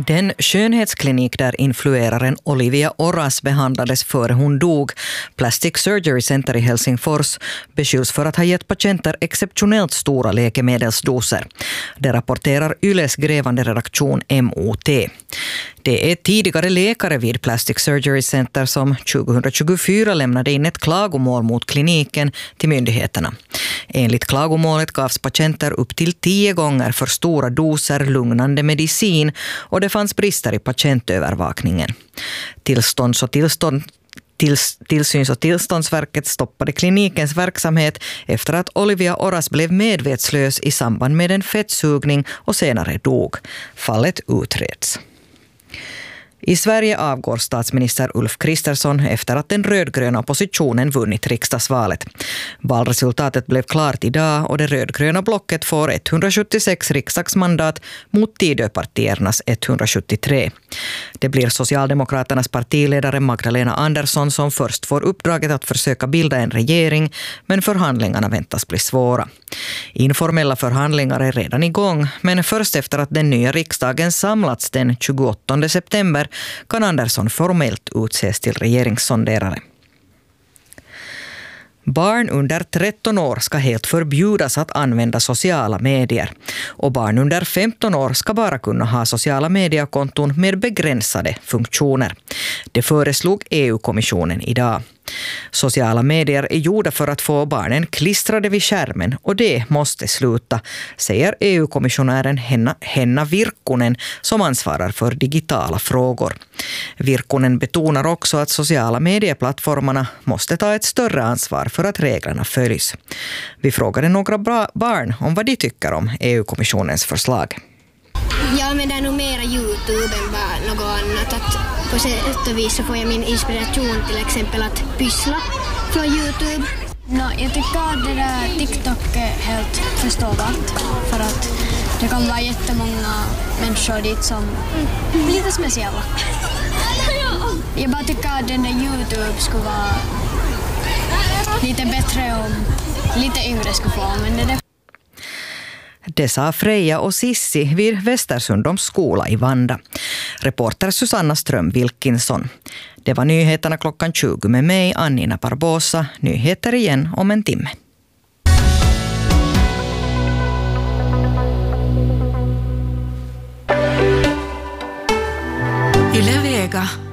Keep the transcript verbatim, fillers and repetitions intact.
Den skönhetsklinik där influeraren Olivia Oras behandlades före hon dog, Plastic Surgery Center i Helsingfors, beskylls för att ha gett patienter exceptionellt stora läkemedelsdoser. Det rapporterar Yles grävande redaktion M O T. Det är tidigare läkare vid Plastic Surgery Center som tjugohundratjugofyra lämnade in ett klagomål mot kliniken till myndigheterna. Enligt klagomålet gavs patienter upp till tio gånger för stora doser lugnande medicin och det fanns brister i patientövervakningen. Tillstånds- och tillstånd Tills, tillsyns- och tillståndsverket stoppade klinikens verksamhet efter att Olivia Oras blev medvetslös i samband med en fettsugning och senare dog. Fallet utreds. I Sverige avgår statsminister Ulf Kristersson efter att den rödgröna oppositionen vunnit riksdagsvalet. Valresultatet blev klart idag och det rödgröna blocket får etthundrasjuttiosex riksdagsmandat mot Tidöpartiernas etthundrasjuttiotre. Det blir Socialdemokraternas partiledare Magdalena Andersson som först får uppdraget att försöka bilda en regering, men förhandlingarna väntas bli svåra. Informella förhandlingar är redan igång, men först efter att den nya riksdagen samlats den tjugoåttonde september kan Andersson formellt utses till regeringssonderare. Barn under tretton år ska helt förbjudas att använda sociala medier. Och barn under femton år ska bara kunna ha sociala mediekonton med begränsade funktioner. Det föreslog E U-kommissionen idag. Sociala medier är gjorda för att få barnen klistrade vid skärmen och det måste sluta, säger E U-kommissionären Henna, Henna Virkkunen som ansvarar för digitala frågor. Virkkunen betonar också att sociala medieplattformarna måste ta ett större ansvar för att reglerna följs. Vi frågade några bra barn om vad de tycker om E U-kommissionens förslag. Jag använder nog mera YouTube än bara något annat. Att på sätt och vis så får jag min inspiration till exempel att pyssla från YouTube. No, jag tycker att det där TikTok är helt förståeligt för att det kan vara jättemånga människor dit som är lite speciella. Jag bara tycker att den där YouTube skulle vara lite bättre om lite yngre skulle få använda det. Det sa Freja och Sissi vid Västersundoms skola i Vanda. Reporter Susanna Ström-Wilkinson. Det var nyheterna klockan tjugo med mig, Annina Barbosa. Nyheter igen om en timme. Yle Vega.